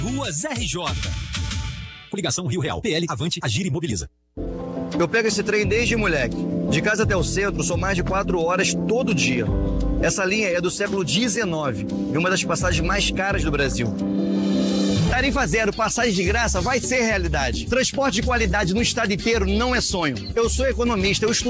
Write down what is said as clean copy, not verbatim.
Ruas RJ. Coligação Rio Real. PL Avante, Agir e Mobiliza. Eu pego esse trem desde moleque. De casa até o centro, são mais de 4 horas todo dia. Essa linha é do século XIX e uma das passagens mais caras do Brasil. Tarifa zero, passagem de graça vai ser realidade. Transporte de qualidade no estado inteiro não é sonho. Eu sou economista, eu estudo